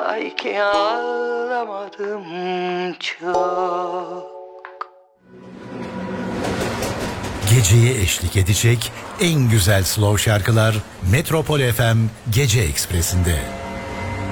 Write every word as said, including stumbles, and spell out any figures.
Sanki ağlamadım çok. Geceye eşlik edecek en güzel slow şarkılar Metropol F M Gece Ekspresi'nde.